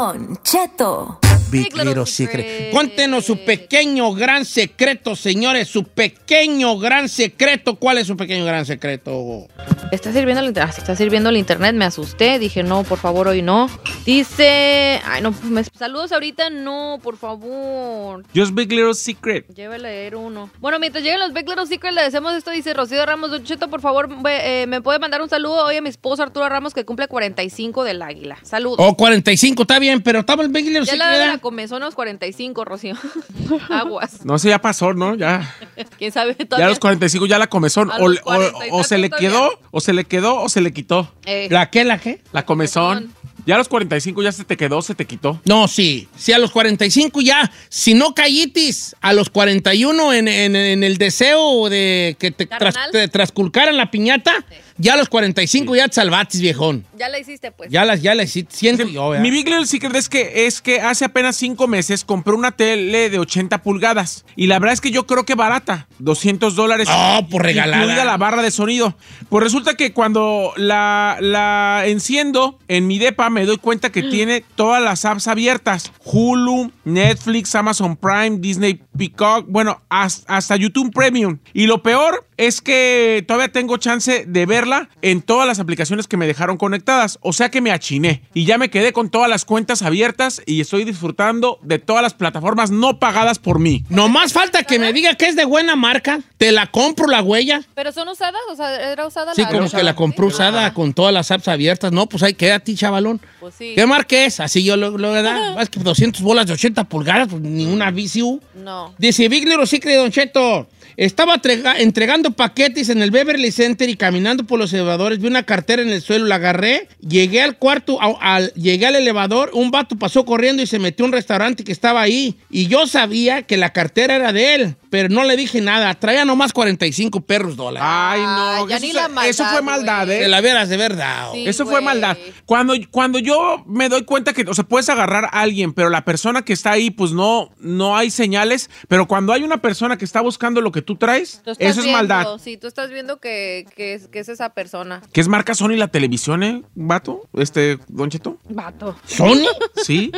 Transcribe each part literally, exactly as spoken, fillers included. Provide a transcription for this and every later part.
Don Cheto. Big Little Secret. Cuéntenos su pequeño gran secreto, señores. Su pequeño gran secreto. ¿Cuál es su pequeño gran secreto? Está sirviendo el internet. Está sirviendo el internet. Me asusté. Dije, no, por favor, hoy no. Dice. Ay, no. Me, saludos ahorita. No, por favor. Just Big Little Secret. Lleva a leer uno. Bueno, mientras lleguen los Big Little Secret, le decimos esto. Dice Rocío Ramos. Don Cheto, por favor, eh, me puede mandar un saludo hoy a mi esposo Arturo Ramos, que cumple cuarenta y cinco del Águila. Saludos. Oh, cuarenta y cinco, está bien, pero estaba el Big Little ya Secret. Ya la de la comezón a los cuarenta y cinco, Rocío. Aguas. No, eso ya pasó, ¿no? Ya. ¿Quién sabe? Todavía. Ya a los cuarenta y cinco ya la comezón. O, o, o se le quedó, o se le quedó, o se le quitó. Eh. ¿La qué, la qué? La comezón. Ya a los cuarenta y cinco ya se te quedó, se te quitó. No, sí. Sí, a los cuarenta y cinco ya. Si no callitis, a los cuarenta y uno en, en, en el deseo de que te, tras, te trasculcaran la piñata, sí. Ya a los cuarenta y cinco sí. Ya te salvatis, viejón. Ya la hiciste, pues. Ya la, ya la hiciste. Siento sí, yo, mi Big Little Secret es que, es que hace apenas cinco meses compré una tele de ochenta pulgadas. Y la verdad es que yo creo que barata. doscientos dólares. Oh, por regalada. Incluida la barra de sonido. Pues resulta que cuando la, la enciendo en mi depa me doy cuenta que tiene todas las apps abiertas. Hulu, Netflix, Amazon Prime, Disney Peacock, bueno, hasta YouTube Premium. Y lo peor es que todavía tengo chance de verla en todas las aplicaciones que me dejaron conectadas. O sea que me achiné. Y ya me quedé con todas las cuentas abiertas y estoy disfrutando de todas las plataformas no pagadas por mí. No más falta que me diga que es de buena marca. Te la compro la huella. ¿Pero son usadas? O sea, ¿era usada sí, la...? Sí, como que la compró ¿sí? usada ah. con todas las apps abiertas. No, pues ahí queda a ti, chavalón. Pues sí. ¿Qué marca es? Así yo lo, lo da. Es que doscientas bolas de ochenta pulgadas, pues ni una V C U. No. Dice Big Little Secret, Don Cheto. Estaba trega, entregando paquetes en el Beverly Center y caminando por los elevadores. Vi una cartera en el suelo, la agarré. Llegué al cuarto, a, al, llegué al elevador. Un vato pasó corriendo y se metió a un restaurante que estaba ahí. Y yo sabía que la cartera era de él, pero no le dije nada. Traía nomás cuarenta y cinco perros dólares. Ay, no. Ya eso, ni la maldad, eso fue maldad, güey. ¿eh? De la veras, de verdad. Sí, eso güey. fue maldad. Cuando, cuando yo me doy cuenta que, o sea, puedes agarrar a alguien, pero la persona que está ahí, pues no, no hay señales. Pero cuando hay una persona que está buscando lo que tú traes, tú eso es viendo, maldad. Sí, tú estás viendo que, que, es, que es esa persona. ¿Qué es marca Sony la televisión, eh, vato? Este, Don Cheto. Vato. ¿Sony? Sí.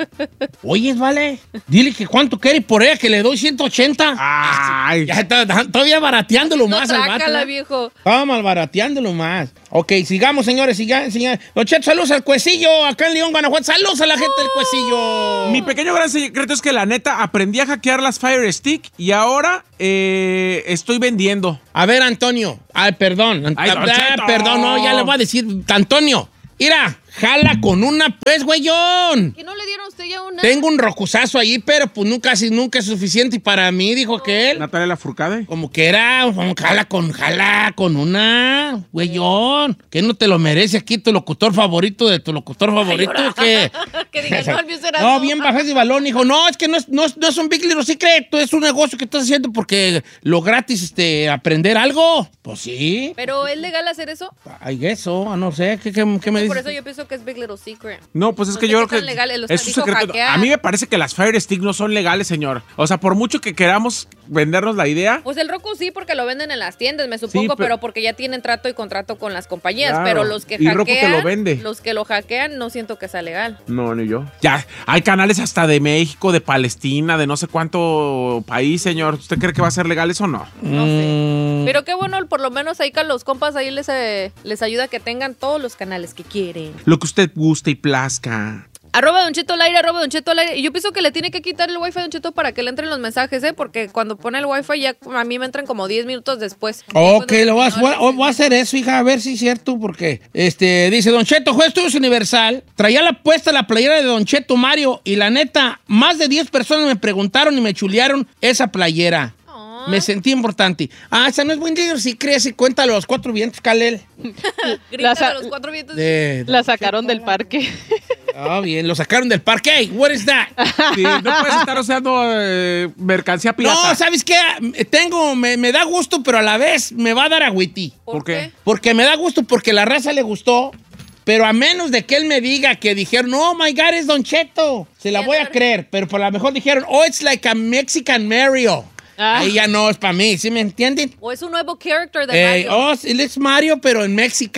Oye, vale. Dile que cuánto quiere por ella, que le doy ciento ochenta. Ay. Ya está todavía barateándolo no más al vato. Trácala, viejo. Estaba mal barateándolo más. Ok, sigamos, señores, sigan, sigan. Don Cheto, saludos al Cuecillo, acá en León, Guanajuato. Saludos a la gente del Cuecillo. Mi pequeño gran secreto es que la neta aprendí a hackear las Fire Stick y ahora eh, estoy vendiendo. A ver, Antonio. Ay, perdón. Ay, Don ah, Cheto. Perdón, no, ya le voy a decir. Antonio, mira, jala con una, pues, güeyón. ¿Que no le dieron a usted ya una? Tengo un rocusazo ahí, pero pues nunca, nunca es suficiente para mí, dijo que él. Natalia Lafourcade. Como que era, como que jala con, jala con una, güeyón. ¿Qué no te lo merece aquí tu locutor favorito de tu locutor favorito? Ay, ¿Qué? que diga, no, el mío será No, no. bien bajas de balón, dijo. No, es que no es, no es, no es un Big Little Secret, es un negocio que estás haciendo porque lo gratis, este, aprender algo. Pues sí. ¿Pero es legal hacer eso? Ay, eso, no sé, ¿qué, qué, qué me dices? Por eso yo pienso que es Big Little Secret. No, pues es No que sé yo qué creo tan que legales, los es un dijo secreto. hackear. A mí me parece que las Fire Stick no son legales, señor. O sea, por mucho que queramos vendernos la idea. Pues el Roku sí, porque lo venden en las tiendas, me supongo, Sí, pero, pero porque ya tienen trato y contrato con las compañías. Claro. Pero los que Y Roku hackean, te lo vende. los que lo hackean, no siento que sea legal. No, ni yo. Ya, hay canales hasta de México, de Palestina, de no sé cuánto país, señor. ¿Usted cree que va a ser legal eso o no? No sé. Mm. Pero qué bueno, por lo menos ahí con los compas ahí les, eh, les ayuda a que tengan todos los canales que quieren. Lo que usted guste y plazca. Arroba Don Cheto al aire, arroba Don Cheto al aire. Y yo pienso que le tiene que quitar el wifi a Don Cheto para que le entren los mensajes, ¿eh? Porque cuando pone el wifi ya a mí me entran como diez minutos después. Ok, Después de lo voy a, que no voy, a, le- voy a hacer eso, hija, a ver si es cierto, porque este, dice Don Cheto, juez Estudios Universal, traía la puesta la playera de Don Cheto Mario y la neta, más de diez personas me preguntaron y me chulearon esa playera. Ah. Me sentí importante. Ah, esa no es buen líder, si crees, y cuéntalo a los cuatro vientos, Kalel. Grítale La sa- a los cuatro vientos. De- La sacaron del parque. Ah, bien, lo sacaron del parque. Hey, what is that? Sí, no puedes estar usando eh, mercancía pirata. No, ¿sabes qué? Tengo, me, me da gusto, pero a la vez me va a dar agüiti. ¿Por qué? Porque me da gusto, porque la raza le gustó. Pero a menos de que él me diga que dijeron, no, my God, es Don Cheto. Se la Sí, voy a a ver. creer. Pero por lo mejor dijeron, oh, it's like a Mexican Mario. Ah. Ahí ya no es para mí, ¿sí me entienden? O es un nuevo character de Eh, Mario. oh, él es Mario, pero en Mexican.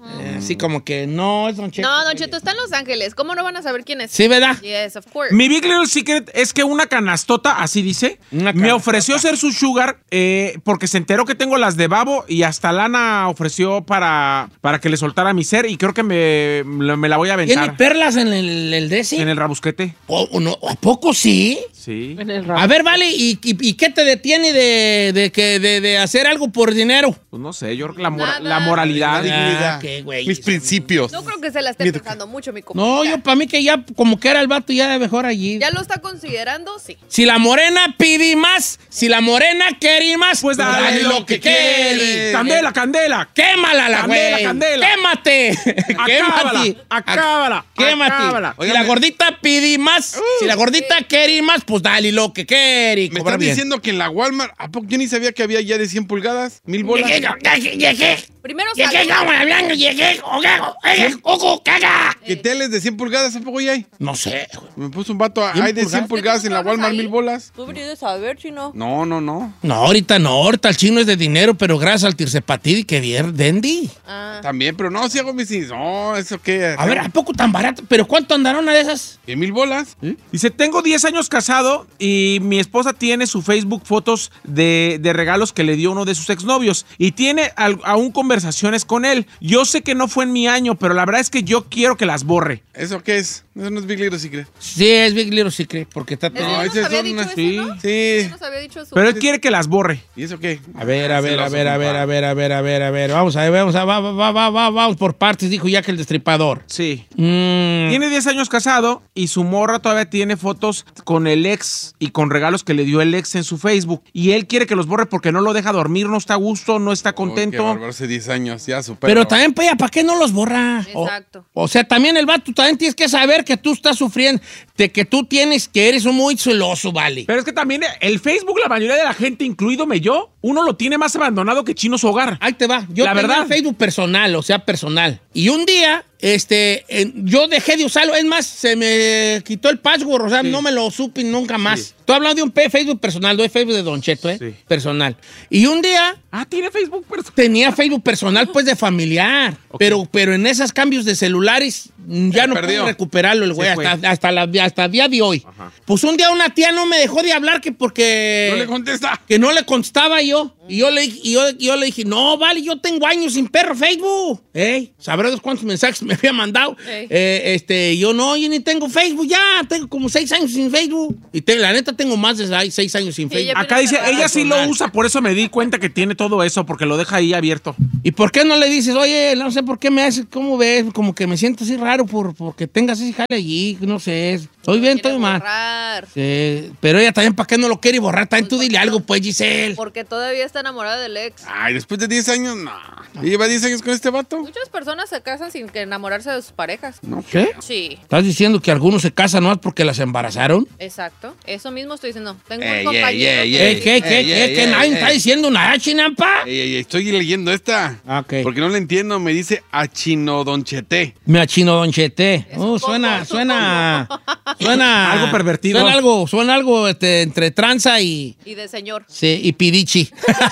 Eh, así como que no es Don Cheto. No, Don Cheto está en Los Ángeles. ¿Cómo no van a saber quién es? Sí, ¿verdad? Yes, of course. Mi Big Little Secret es que una canastota, así dice, Una me canastota. ofreció ser su sugar eh, porque se enteró que tengo las de babo y hasta lana ofreció para, para que le soltara mi ser y creo que me, me la voy a ¿Tiene aventar. perlas en el, el D C? En el rabusquete. ¿O, o no? ¿A poco sí? Sí. En el A ver, vale, ¿y, y, y qué te detiene de, de, que, de, de hacer algo por dinero? Pues no sé, yo creo que la, mora- Nada. la moralidad. Ah, qué güey. Mis principios. No creo que se la esté Mira. pensando mucho, mi No, compañera. yo para mí que ya como que era el vato ya de mejor allí. ¿Ya lo está considerando? Sí. Si la morena pide más, si la morena quiere más, Pues dale lo que quiere. Candela, candela. Quémala la güey. Candela, candela. Quémate. Acábala, Quémate. acábala, Quémate. acábala. Si la gordita pide más, si la gordita quiere más, pues dale lo que quiere. y Me cobra están bien. diciendo que en la Walmart, ¿a poco yo ni sabía que había ya de cien pulgadas? Mil bolas. Llegué, llegué, llegué. Primero Llegué, salud. como hablando, llegué, oga, oga, ogo, caga. ¿Qué teles de cien pulgadas? ¿A poco ya hay? No sé, güey. Me puso un vato, ¿cien hay de cien pulgadas? pulgadas en la Walmart, mil bolas. Tú deberías de saber, chino. No, no, no. No, ahorita no, ahorita el chino es de dinero, pero gracias al tirsepatidi que bien, Dendi. Ah. También, pero no, si hago mis... No, ¿eso qué? A ver, ¿a poco tan barato? ¿Pero cuánto andará una de esas? ¿Qué mil bolas? Dice, tengo diez años casado y mi esposa tiene su Facebook fotos de, de regalos que le dio uno de sus exnovios y tiene al- aún conversaciones con él. Yo sé que no fue en mi año, pero la verdad es que yo quiero que las borre. ¿Eso qué es? Eso no es Big Little Secret. Sí, es Big Little Secret, porque está ¿Ese todo... No, ya ese nos había son dicho unas- eso, sí. no? Sí. Ya nos había dicho eso. Pero él quiere que las borre. ¿Y eso qué? A ver, a ver, a Celoso, ver, a ver, compa. a ver, a ver, a ver, a ver. Vamos a ver, vamos a va, va, va, va, va, vamos por partes, dijo ya que el destripador. Sí. Mm, Tiene diez años casado y su morra todavía tiene fotos con el ex y con regalos que le dio el ex en su Facebook. Y él quiere que los borre porque no lo deja dormir, no está a gusto, no está Oh, qué contento. bárbaro, hace diez años, ya supera. pero también, pues, ¿para qué no los borra? O- Exacto. O, sea, también el vato también tienes que saber que tú estás sufriendo, de que tú tienes, que eres un muy celoso, vale. Pero es que también el Facebook, la mayoría de la gente, incluídome yo, uno lo tiene más abandonado que Chino su hogar. Ahí te va. Yo La tenía verdad. el Facebook personal, o sea, personal. Y un día, este, en- yo dejé de usarlo. Es más, se me quitó el password, o sea, no me lo supe nunca más. Sí. Estoy hablando de un pe- Facebook personal, no es Facebook de Don Cheto, ¿eh? Sí. Personal. Y un día Ah, tiene Facebook personal. tenía Facebook personal, pues, de familiar. Pero, pero en esos cambios de celulares mm, ya Se no perdió. pude recuperarlo el güey Se fue. hasta, hasta, la, hasta el día de hoy. Ajá. Pues un día una tía no me dejó de hablar que porque... No le contesta. que no le contestaba yo. Y yo le, y yo, y yo le dije, no, vale, yo tengo años sin perro Facebook. Ey, sabrá Dios cuántos mensajes me había mandado. Ey. Eh, este, yo no, yo ni tengo Facebook ya. Tengo como seis años sin Facebook. Y te- la neta tengo más de seis, seis años sin Sí, Facebook. ella- Acá dice, Personal. ella sí lo usa, por eso me di cuenta que tiene todo eso, porque lo deja ahí abierto. ¿Y por qué no le dices, oye, no sé por qué me haces, cómo ves? Como que me siento así raro por, porque tengas ese jale allí, no sé. Estoy bien, Quiere estoy mal. borrar, Sí, pero ella también, ¿para qué no lo quiere borrar? También tú dile algo, pues, Giselle. Porque todavía está enamorada del ex. Ay, después de diez años, no. ¿Y lleva diez años con este vato? Muchas personas se casan sin que enamorarse de sus parejas. No. ¿Qué? Sí, ¿Estás diciendo que algunos se casan nomás porque las embarazaron? exacto. Eso mismo estoy diciendo. Tengo Ey, un ey, compañero. ey, que- ¿Qué, qué, qué, ey, qué? ey, ¿Que ey, nadie ey. está diciendo nada, chinampa? Ey, ey, ey, estoy leyendo esta. Ah, ok. Porque no le entiendo, me dice achinodonchete. Me achino Don Chete. Es Oh, un suena, poco, suena, suena... Algo pervertido. Suena algo, suena algo este, entre tranza y... Y de señor. Sí, y pidichi.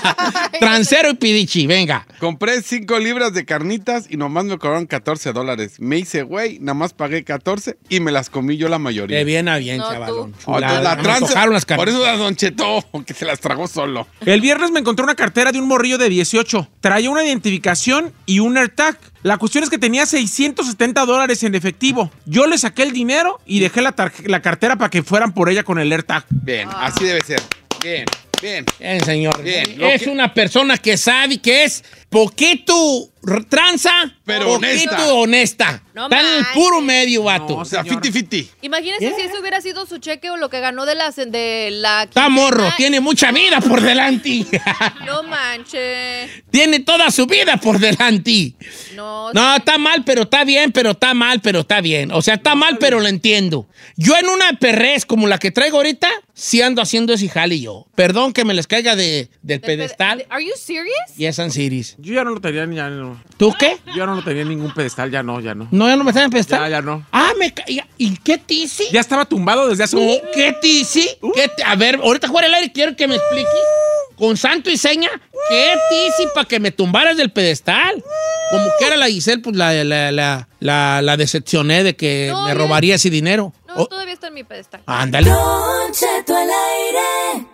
Trancero y pidichi, venga. Compré cinco libras de carnitas y nomás me cobraron catorce dólares. Me hice güey, nada más pagué catorce y me las comí yo la mayoría. Qué bien, a bien, No, chavalón. tú. Oh, entonces la me tranza. antojaron las Por carnes. eso la Don Cheto, que se las tragó solo. El viernes me encontré una cartera de un morrillo de dieciocho. Traía una identificación y un AirTag. La cuestión es que tenía seiscientos setenta dólares en efectivo. Yo le saqué el dinero y dejé la, tar- la cartera para que fueran por ella con el AirTag. Bien, así debe ser. Bien, bien. Bien, señor. Bien, lo Es que- una persona que sabe que es poquito r- tranza, Pero poquito honesta. honesta. No Está en el manches. puro medio, vato. No, O sea, señor. fiti fiti. Imagínense si eso hubiera sido su cheque o lo que ganó de, las, de la... Está morro, quincena. tiene mucha vida por delante. No manches. Tiene toda su vida por delante. No, No, está mal, pero está bien, pero está mal, pero está bien. O sea, está mal, pero lo entiendo. Yo en una perrez como la que traigo ahorita, sí ando haciendo ese jale yo. Perdón que me les caiga de, del Del pede- pedestal. de- ¿Are you serious? Yes, and cities. Yo ya no lo tenía, ya no. ¿Tú qué? Yo ya no lo tenía en ningún pedestal, ya no, ya no. No, ya no me están en pedestal. Ya, ya no. Ah, me caía. ¿Y qué te hice? Ya estaba tumbado desde hace No, un... ¿qué te hice? ¿Qué te- A ver, ahorita juega el aire, quiero que me explique. con santo y seña, qué tizi para que me tumbaras del pedestal. Como que era la Giselle, pues la, la, la, la, la decepcioné de que No, me ya- robaría ese dinero. No, Oh, todavía está en mi pedestal. ándale. Don Cheto al aire.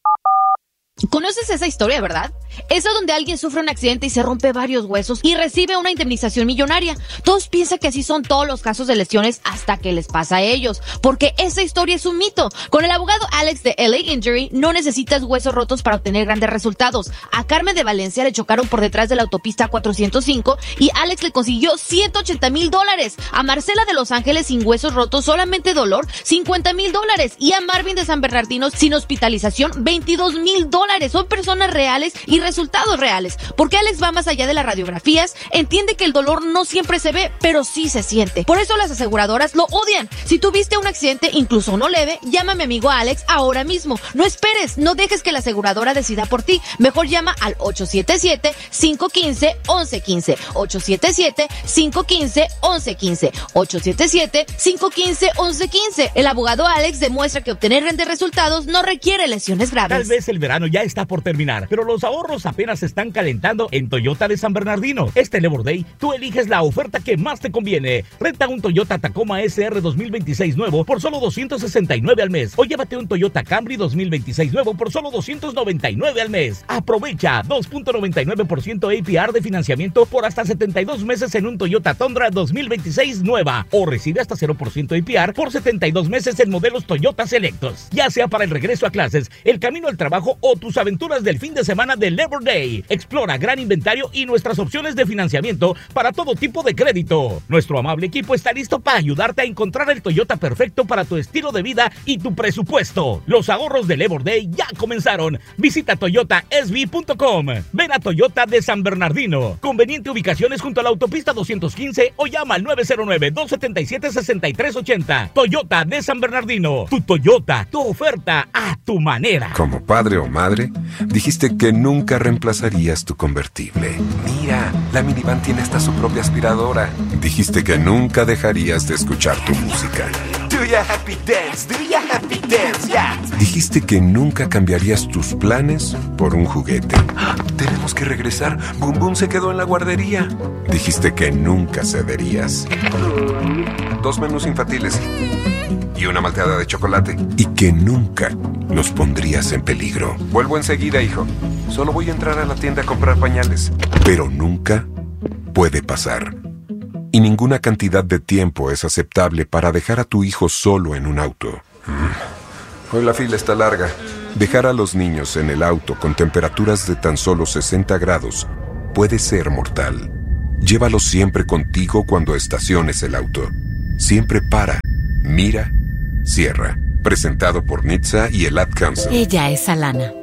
¿Conoces esa historia, verdad? Esa donde alguien sufre un accidente y se rompe varios huesos y recibe una indemnización millonaria. Todos piensan que así son todos los casos de lesiones hasta que les pasa a ellos, porque esa historia es un mito. Con el abogado Alex de L A Injury no necesitas huesos rotos para obtener grandes resultados. A Carmen de Valencia le chocaron por detrás de la autopista cuatrocientos cinco y Alex le consiguió ciento ochenta mil dólares. A Marcela de Los Ángeles sin huesos rotos, solamente dolor, cincuenta mil dólares. Y a Marvin de San Bernardino sin hospitalización, veintidós mil dólares. Son personas reales y resultados reales. Porque Alex va más allá de las radiografías, entiende que el dolor no siempre se ve, pero sí se siente. Por eso las aseguradoras lo odian. Si tuviste un accidente, incluso no leve, llama a mi amigo Alex ahora mismo. No esperes, no dejes que la aseguradora decida por ti. Mejor llama al ocho siete siete, cinco uno cinco, once quince. ocho siete siete, cinco uno cinco, once quince. ocho siete siete, cinco uno cinco, once quince. El abogado Alex demuestra que obtener grandes resultados no requiere lesiones Tal graves. vez el verano ya está por terminar, pero los ahorros apenas se están calentando en Toyota de San Bernardino. Este Labor Day, tú eliges la oferta que más te conviene. Renta un Toyota Tacoma S R dos mil veintiséis nuevo por solo doscientos sesenta y nueve al mes. O llévate un Toyota Camry dos mil veintiséis nuevo por solo doscientos noventa y nueve al mes. Aprovecha dos punto noventa y nueve por ciento A P R de financiamiento por hasta setenta y dos meses en un Toyota Tundra dos mil veintiséis nueva. O recibe hasta cero por ciento A P R por setenta y dos meses en modelos Toyota selectos. Ya sea para el regreso a clases, el camino al trabajo o tus aventuras del fin de semana de Labor Day. Explora gran inventario y nuestras opciones de financiamiento para todo tipo de crédito. Nuestro amable equipo está listo para ayudarte a encontrar el Toyota perfecto para tu estilo de vida y tu presupuesto. Los ahorros de Labor Day ya comenzaron. Visita toyota s b punto com. Ven a Toyota de San Bernardino. Conveniente ubicaciones junto a la autopista doscientos quince o llama al nueve cero nueve, dos siete siete, seis tres ocho cero. Toyota de San Bernardino. Tu Toyota, tu oferta a tu manera. Como padre o madre, dijiste que nunca reemplazarías tu convertible. Mira, la minivan tiene hasta su propia aspiradora. Dijiste que nunca dejarías de escuchar tu música. Do ya happy dance, do ya happy dance, yeah. Dijiste que nunca cambiarías tus planes por un juguete. Tenemos que regresar. Boom Boom se quedó en la guardería. Dijiste que nunca cederías. Dos menús infantiles y una malteada de chocolate. Y que nunca nos pondrías en peligro. Vuelvo enseguida, hijo. Solo voy a entrar a la tienda a comprar pañales. Pero nunca puede pasar. Y ninguna cantidad de tiempo es aceptable para dejar a tu hijo solo en un auto. Mm. Hoy la fila está larga. Dejar a los niños en el auto con temperaturas de tan solo sesenta grados puede ser mortal. Llévalos siempre contigo cuando estaciones el auto. Siempre para, mira, cierra. Presentado por N H T S A y el Ad Council. Ella es Alana.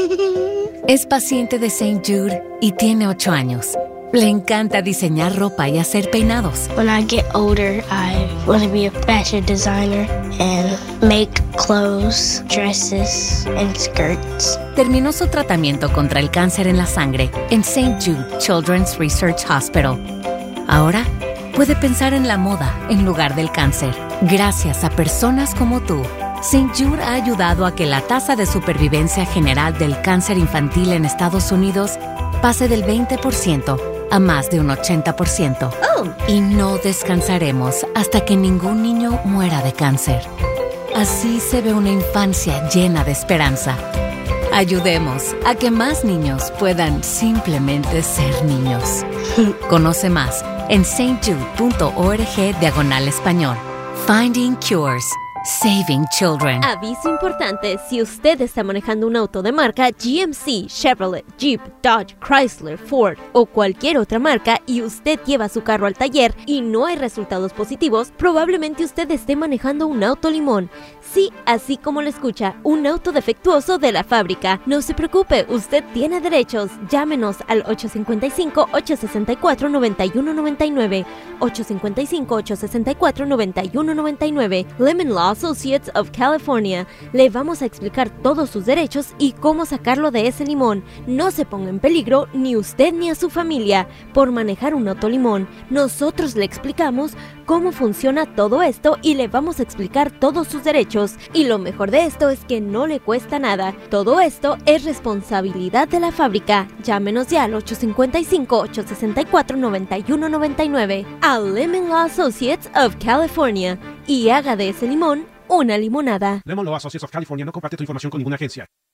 Es paciente de Saint Jude y tiene ocho años. Le encanta diseñar ropa y hacer peinados. When I get older, I want to be a fashion designer and make clothes, dresses, and skirts. Terminó su tratamiento contra el cáncer en la sangre en Saint Jude Children's Research Hospital. Ahora puede pensar en la moda en lugar del cáncer. Gracias a personas como tú, Saint Jude ha ayudado a que la tasa de supervivencia general del cáncer infantil en Estados Unidos pase del veinte por ciento a más de un ochenta por ciento. Oh. Y no descansaremos hasta que ningún niño muera de cáncer. Así se ve una infancia llena de esperanza. Ayudemos a que más niños puedan simplemente ser niños. Conoce más en saintjude.org diagonal español. Finding Cures. Saving Children. Aviso importante, si usted está manejando un auto de marca G M C, Chevrolet, Jeep, Dodge, Chrysler, Ford o cualquier otra marca y usted lleva su carro al taller y no hay resultados positivos, probablemente usted esté manejando un auto limón. Sí, así como lo escucha, un auto defectuoso de la fábrica. No se preocupe, usted tiene derechos. Llámenos al ocho cinco cinco, ocho seis cuatro, nueve uno nueve nueve, ocho cinco cinco, ocho seis cuatro, nueve uno nueve nueve. Lemon Law Associates of California. Le vamos a explicar todos sus derechos y cómo sacarlo de ese limón. No se ponga en peligro ni usted ni a su familia por manejar un auto limón. Nosotros le explicamos cómo funciona todo esto y le vamos a explicar todos sus derechos. Y lo mejor de esto es que no le cuesta nada. Todo esto es responsabilidad de la fábrica. Llámenos ya al ocho cinco cinco, ocho seis cuatro, nueve uno nueve nueve a Lemon Law Associates of California y haga de ese limón una limonada. Lemon Law Associates of California no comparte tu información con ninguna agencia.